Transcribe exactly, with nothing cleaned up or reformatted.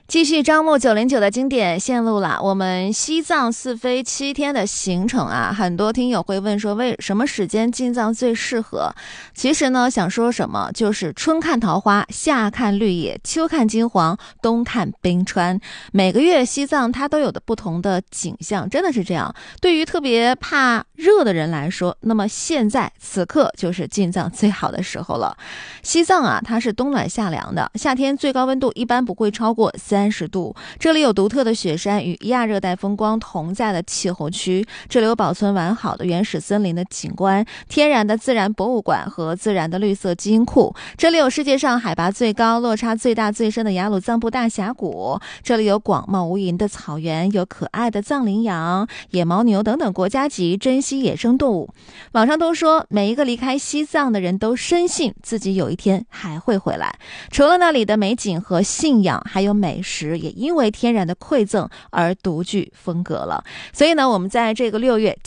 继续招募九零九的经典线路了，我们西藏四飞七天的行程啊，很多听友会问说为什么时间进藏最适合？其实呢，想说什么就是春看桃花，夏看绿野，秋看金黄，冬看冰川。每个月西藏它都有的不同的景象，真的是这样。对于特别怕热的人来说，那么现在此刻就是进藏最好的时候了。西藏啊，它是冬暖夏凉的，夏天最高温度一般不会超过三十度。这里有独特的雪山与亚热带风光同在的气候区，这里有保存完好的原始森林的景观，天然的自然博物馆和自然的绿色基因库。这里有世界上海拔最高、落差最大、最深的雅鲁藏布大峡谷。这里有广袤无垠的草原，有可爱的藏羚羊、野牦牛等等国家级珍稀野生动物。网上都说，每一个离开西藏的人都深信自己有一天还会回来。除了那里的美景和信仰，还有美食也因为天然的馈赠而独具风格了。所以呢，我们在这个六月